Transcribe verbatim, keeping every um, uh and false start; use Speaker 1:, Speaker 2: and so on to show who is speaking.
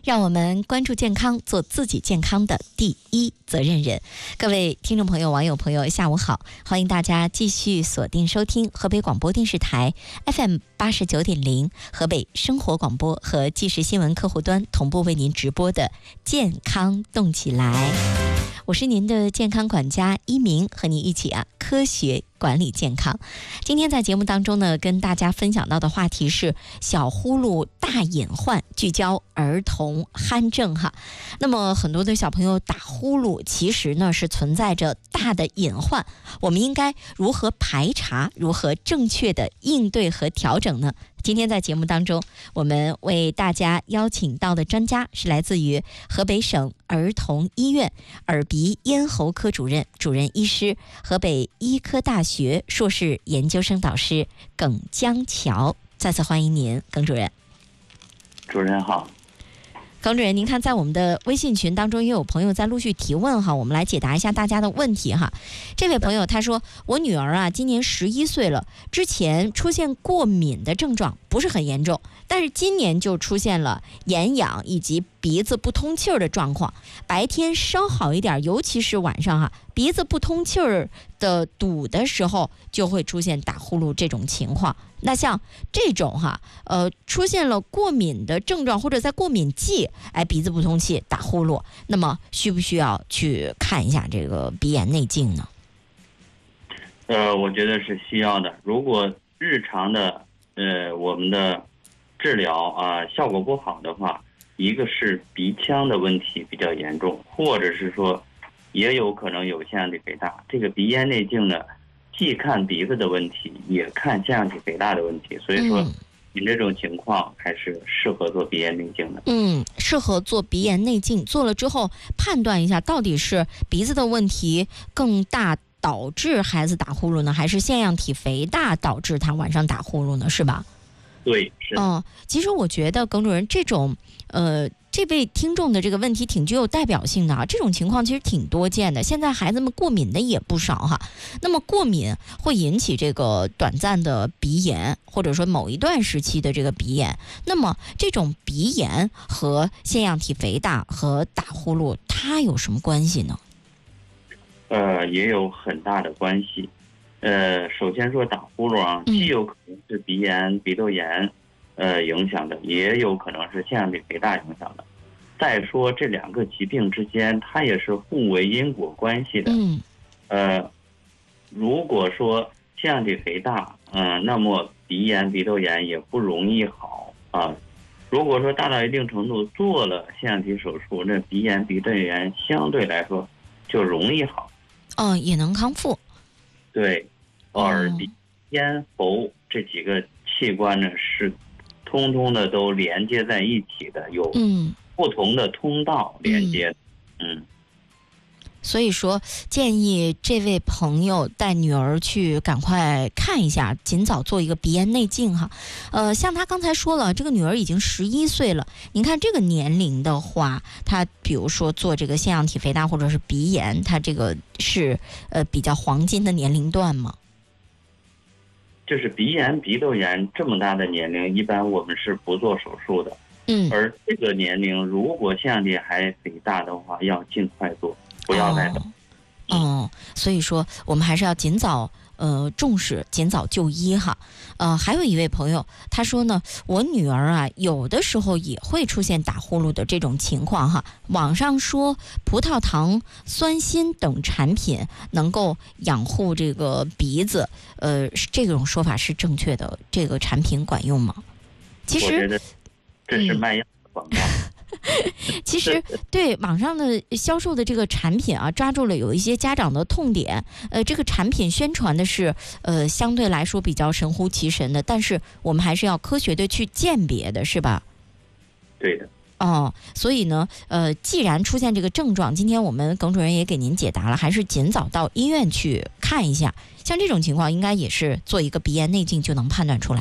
Speaker 1: 让我们关注健康，做自己健康的第一责任人。各位听众朋友、网友朋友，下午好！欢迎大家继续锁定收听河北广播电视台 F M 八十九点零，河北生活广播和即时新闻客户端同步为您直播的健康动起来。我是您的健康管家一鸣，和你一起啊科学管理健康。今天在节目当中呢，跟大家分享到的话题是小呼噜大隐患，聚焦儿童鼾症哈。那么很多的小朋友打呼噜，其实呢是存在着大的隐患，我们应该如何排查，如何正确的应对和调整呢？今天在节目当中，我们为大家邀请到的专家是来自于河北省儿童医院耳鼻咽喉科主任、主任医师，河北医科大学硕士研究生导师耿江桥。再次欢迎您，耿主任。
Speaker 2: 主任好。
Speaker 1: 耿主任，您看在我们的微信群当中也有朋友在陆续提问哈，我们来解答一下大家的问题哈。这位朋友他说，我女儿啊今年十一岁了，之前出现过敏的症状不是很严重，但是今年就出现了眼痒以及鼻子不通气儿的状况，白天稍好一点，尤其是晚上哈，鼻子不通气儿的堵的时候就会出现打呼噜这种情况。那像这种哈，呃，出现了过敏的症状，或者在过敏季，哎，鼻子不通气、打呼噜，那么需不需要去看一下这个鼻炎内镜呢？
Speaker 2: 呃，我觉得是需要的。如果日常的呃我们的治疗啊、呃、效果不好的话，一个是鼻腔的问题比较严重，或者是说也有可能有腺样体肥大。这个鼻咽内镜呢，既看鼻子的问题，也看腺样体肥大的问题，所以说你这种情况还是适合做鼻咽内镜的。
Speaker 1: 嗯，适合做鼻咽内镜，做了之后判断一下到底是鼻子的问题更大导致孩子打呼噜呢，还是腺样体肥大导致他晚上打呼噜呢，是吧？
Speaker 2: 对，是。
Speaker 1: 嗯，其实我觉得耿主任这种呃这位听众的这个问题挺具有代表性的啊，这种情况其实挺多见的。现在孩子们过敏的也不少哈。那么过敏会引起这个短暂的鼻炎，或者说某一段时期的这个鼻炎。那么这种鼻炎和腺样体肥大和打呼噜，它有什么关系呢？
Speaker 2: 呃，也有很大的关系。呃，首先说打呼噜啊，既有可能是鼻炎、鼻窦炎，呃影响的，也有可能是腺样体肥大影响的。再说这两个疾病之间，它也是互为因果关系的。
Speaker 1: 嗯。
Speaker 2: 呃，如果说腺样体肥大，嗯、呃，那么鼻炎、鼻窦炎也不容易好啊。如果说大到一定程度做了腺样体手术，那鼻炎、鼻窦炎相对来说就容易好。
Speaker 1: 哦，也能康复。
Speaker 2: 对。耳鼻咽喉这几个器官呢，是通通的都连接在一起的，有不同的通道连接。嗯，嗯，
Speaker 1: 所以说建议这位朋友带女儿去赶快看一下，尽早做一个鼻咽内镜哈。呃，像他刚才说了，这个女儿已经十一岁了，您看这个年龄的话，他比如说做这个腺样体肥大或者是鼻炎，他这个是呃比较黄金的年龄段吗？
Speaker 2: 就是鼻炎、鼻窦炎这么大的年龄，一般我们是不做手术的。
Speaker 1: 嗯，
Speaker 2: 而这个年龄，如果腺样体还肥大的话，要尽快做，不要再等。
Speaker 1: 哦，哦，所以说我们还是要尽早呃重视，尽早就医哈。呃，还有一位朋友他说呢，我女儿啊有的时候也会出现打呼噜的这种情况哈。网上说葡萄糖酸锌等产品能够养护这个鼻子，呃，这种说法是正确的？这个产品管用吗？其实
Speaker 2: 我觉得这是卖药的广告。嗯
Speaker 1: 其实对网上的销售的这个产品啊，抓住了有一些家长的痛点。呃，这个产品宣传的是呃相对来说比较神乎其神的，但是我们还是要科学的去鉴别的，是吧？
Speaker 2: 对的。
Speaker 1: 哦，所以呢，呃，既然出现这个症状，今天我们耿主任也给您解答了，还是尽早到医院去看一下。像这种情况，应该也是做一个鼻咽内镜就能判断出来。